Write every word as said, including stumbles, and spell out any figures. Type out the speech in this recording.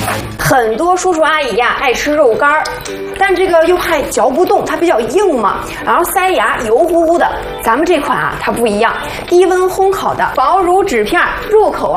很多叔叔阿姨呀爱吃肉干儿，但这个又怕嚼不动，它比较硬嘛，然后塞牙油乎乎的。咱们这款啊，它不一样，低温烘烤的薄乳纸片，入口啊。